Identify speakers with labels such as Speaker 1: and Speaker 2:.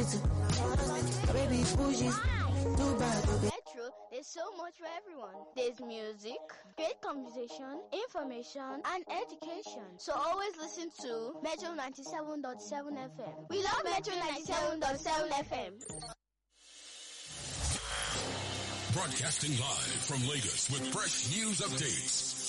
Speaker 1: hospital. My baby is bougie. Too bad, baby.
Speaker 2: Metro, there's so much for everyone. There's music, great conversation, information, and education. So always listen to Metro 97.7 FM. We love Metro 97.7 FM.
Speaker 3: Broadcasting live from Lagos with fresh news updates.